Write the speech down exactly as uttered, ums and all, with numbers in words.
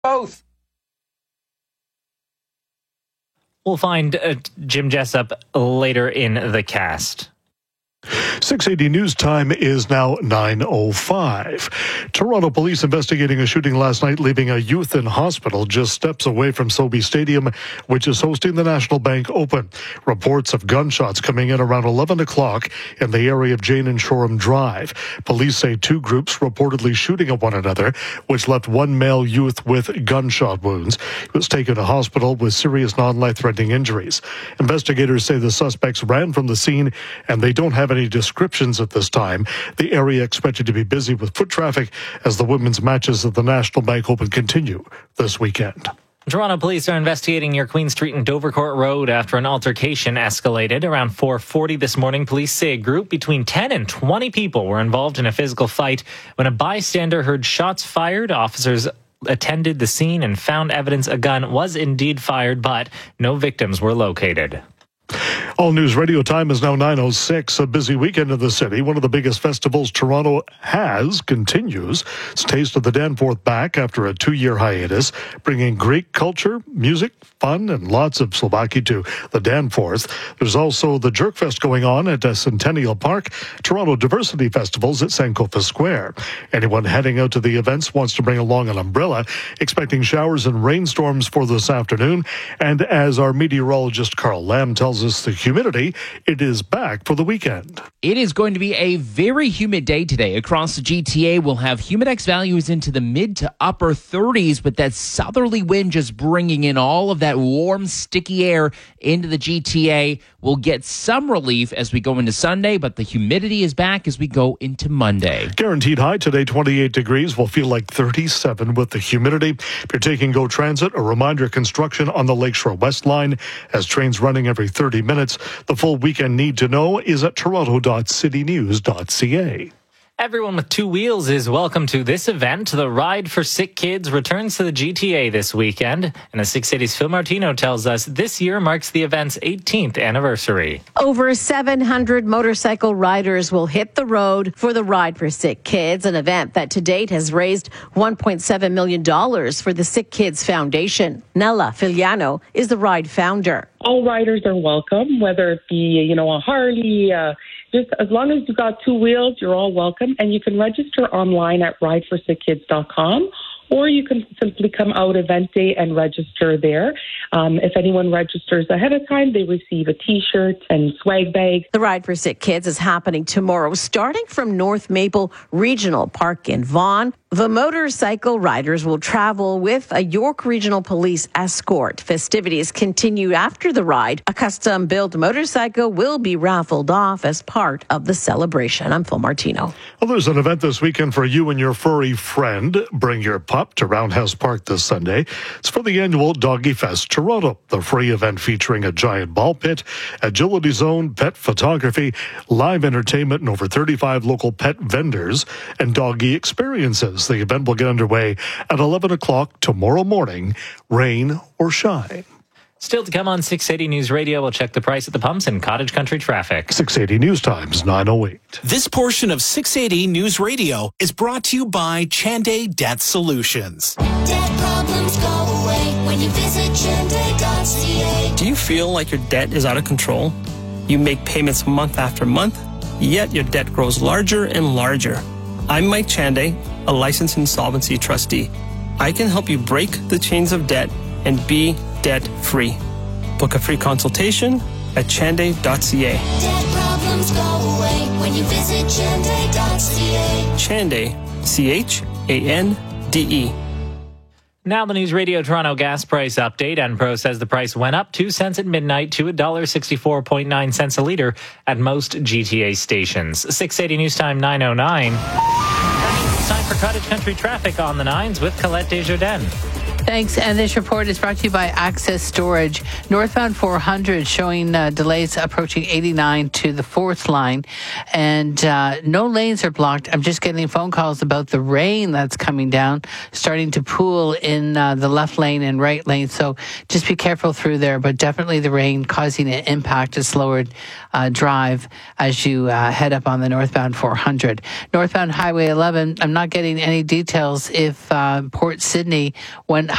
Both. We'll find uh, Jim Jessup later in the cast. six eighty News Time is now nine oh five. Toronto police investigating a shooting last night, leaving a youth in hospital just steps away from Sobeys Stadium, which is hosting the National Bank Open. Reports of gunshots coming in around eleven o'clock in the area of Jane and Shoreham Drive. Police say two groups reportedly shooting at one another, which left one male youth with gunshot wounds. He was taken to hospital with serious non-life-threatening injuries. Investigators say the suspects ran from the scene and they don't have any descriptions at this time. The area expected to be busy with foot traffic as the women's matches at the National Bank Open continue this weekend. Toronto police are investigating near Queen Street and Dovercourt Road after an altercation escalated. Around four forty this morning, police say a group between ten and twenty people were involved in a physical fight. When a bystander heard shots fired, officers attended the scene and found evidence a gun was indeed fired, but no victims were located. All News Radio time is now nine oh six. A busy weekend in the city. One of the biggest festivals Toronto has continues. It's Taste of the Danforth back after a two-year hiatus, bringing Greek culture, music, fun, and lots of Slovakia to the Danforth. There's also the Jerkfest going on at uh, Centennial Park, Toronto Diversity Festivals at Sankofa Square. Anyone heading out to the events wants to bring along an umbrella, expecting showers and rainstorms for this afternoon. And as our meteorologist Carl Lamb tells us, the humidity, it is back for the weekend. It is going to be a very humid day today. Across the G T A, we'll have humidex values into the mid to upper thirties, but that southerly wind just bringing in all of that warm, sticky air into the G T A. We'll get some relief as we go into Sunday, but the humidity is back as we go into Monday. Guaranteed high today, twenty-eight degrees. Will feel like thirty-seven with the humidity. If you're taking GO Transit, a reminder, construction on the Lakeshore West Line as trains running every thirty minutes. The full weekend need to know is at toronto dot city news dot c a. Everyone with two wheels is welcome to this event. The Ride for Sick Kids returns to the G T A this weekend. And the six eighty's Phil Martino tells us this year marks the event's eighteenth anniversary. Over seven hundred motorcycle riders will hit the road for the Ride for Sick Kids, an event that to date has raised one point seven million dollars for the Sick Kids Foundation. Nella Filiano is the Ride founder. All riders are welcome, whether it be, you know, a Harley, uh, just as long as you've got two wheels, you're all welcome. And you can register online at ride for sick kids dot com, or you can simply come out event day and register there. Um, if anyone registers ahead of time, they receive a T-shirt and swag bag. The Ride for Sick Kids is happening tomorrow, starting from North Maple Regional Park in Vaughan. The motorcycle riders will travel with a York Regional Police escort. Festivities continue after the ride. A custom-built motorcycle will be raffled off as part of the celebration. I'm Phil Martino. Well, there's an event this weekend for you and your furry friend. Bring your pup to Roundhouse Park this Sunday. It's for the annual Doggy Fest Toronto, the free event featuring a giant ball pit, agility zone, pet photography, live entertainment, and over thirty-five local pet vendors and doggy experiences. The event will get underway at eleven o'clock tomorrow morning, rain or shine. Still to come on six eighty News Radio, we'll check the price at the pumps and cottage country traffic. six eighty News Times, nine oh eight. This portion of six eighty News Radio is brought to you by Chanday Debt Solutions. Debt problems go away when you visit chanday dot c a. Do you feel like your debt is out of control? You make payments month after month, yet your debt grows larger and larger. I'm Mike Chanday, a licensed insolvency trustee. I can help you break the chains of debt and be debt-free. Book a free consultation at chanday dot c a. Debt problems go away when you visit chanday dot c a. Chanday, C H A N D E. Now the News Radio Toronto gas price update. Enpro says the price went up two cents at midnight to one dollar sixty-four point nine cents a litre at most G T A stations. six eighty News Time, nine oh nine. It's time for cottage country traffic on the nines with Colette Desjardins. Thanks. And this report is brought to you by Access Storage. Northbound four hundred showing uh, delays approaching eighty-nine to the fourth line. And uh, no lanes are blocked. I'm just getting phone calls about the rain that's coming down, starting to pool in uh, the left lane and right lane. So just be careful through there. But definitely the rain causing an impact, a slower uh, drive as you uh, head up on the northbound four hundred. Northbound Highway eleven, I'm not getting any details if uh, Port Sydney went